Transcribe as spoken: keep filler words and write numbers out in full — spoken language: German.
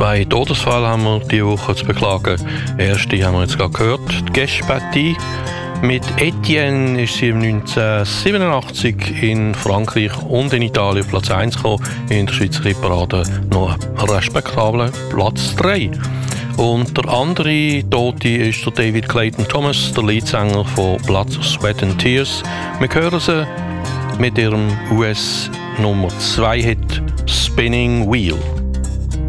Zwei Todesfälle haben wir diese Woche zu beklagen. Der erste haben wir jetzt gerade gehört, die Gespatie. Mit Etienne ist sie neunzehnhundertsiebenundachtzig in Frankreich und in Italien Platz eins gekommen, in der Schweizer Hitparade noch ein respektabler Platz drei. Und der andere Tote ist der David Clayton Thomas, der Leadsänger von Blood, Sweat and Tears. Wir hören sie mit ihrem U S Nummer zwei Hit Spinning Wheel.